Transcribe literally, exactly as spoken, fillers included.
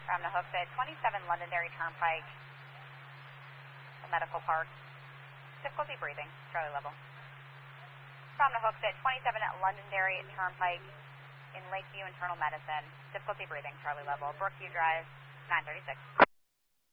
From the hooks at twenty-seven Londonderry Turnpike, the Medical Park. Difficulty breathing, Charlie level. From the hooks at twenty-seven Londonderry Turnpike in Lakeview Internal Medicine. Difficulty breathing, Charlie level. Brookview Drive, nine thirty-six.